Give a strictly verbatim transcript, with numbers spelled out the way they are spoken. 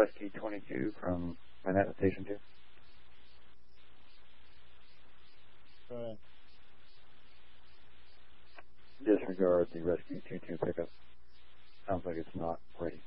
Rescue twenty-two from Manhattan Station two. Go ahead. Disregard the Rescue two two pickup. Sounds like it's not ready.